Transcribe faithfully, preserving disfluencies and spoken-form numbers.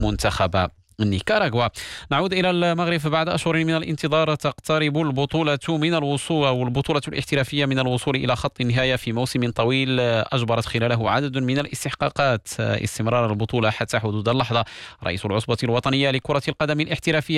منتخب نيكاراغوا. نعود إلى المغرب. بعد أشهر من الانتظار تقترب البطولة من الوصول أو البطولة الاحترافية من الوصول إلى خط النهاية في موسم طويل أجبرت خلاله عدد من الاستحقاقات استمرار البطولة حتى حدود اللحظة. رئيس العصبة الوطنية لكرة القدم الاحترافية